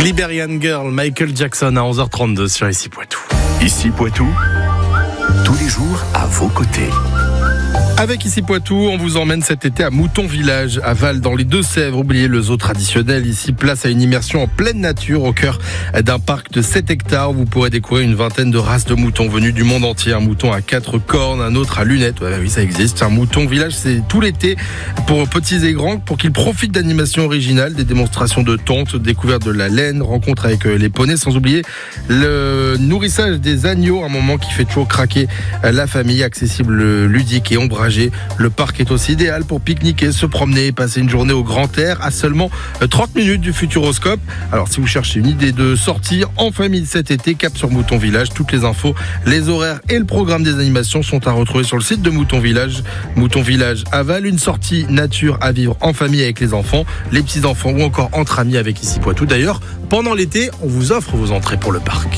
Liberian Girl, Michael Jackson à 11h32 sur Ici Poitou. Ici Poitou, tous les jours à vos côtés. Avec Ici Poitou, on vous emmène cet été à Mouton Village, à Val, dans les Deux-Sèvres. Oubliez le zoo traditionnel. Ici, place à une immersion en pleine nature, au cœur d'un parc de 7 hectares. Vous pourrez découvrir une vingtaine de races de moutons venus du monde entier. Un mouton à 4 cornes, un autre à lunettes. Ouais, oui, ça existe. Un Mouton Village, c'est tout l'été pour petits et grands, pour qu'ils profitent d'animations originales, des démonstrations de tonte, découverte de la laine, rencontre avec les poneys, sans oublier le nourrissage des agneaux, un moment qui fait toujours craquer la famille, accessible, ludique et ombragé. Le parc est aussi idéal pour pique-niquer, se promener et passer une journée au grand air à seulement 30 minutes du Futuroscope. Alors si vous cherchez une idée de sortie en famille cet été, cap sur Mouton Village. Toutes les infos, les horaires et le programme des animations sont à retrouver sur le site de Mouton Village. Mouton Village à Val, une sortie nature à vivre en famille avec les enfants, les petits-enfants ou encore entre amis avec Ici Poitou. D'ailleurs, pendant l'été, on vous offre vos entrées pour le parc.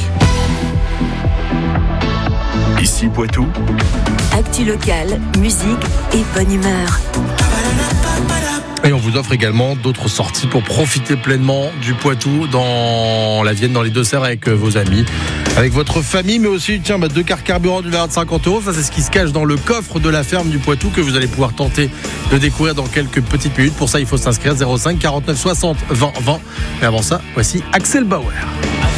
Ici Poitou, actu locale, musique et bonne humeur. Et on vous offre également d'autres sorties pour profiter pleinement du Poitou dans la Vienne, dans les Deux-Sèvres avec vos amis, avec votre famille, mais aussi 2 cartes carburant d'une valeur de 50 €. Ça, c'est ce qui se cache dans le coffre de la ferme du Poitou que vous allez pouvoir tenter de découvrir dans quelques petites minutes. Pour ça, il faut s'inscrire 05 49 60 20 20. Mais avant ça, voici Axel Bauer.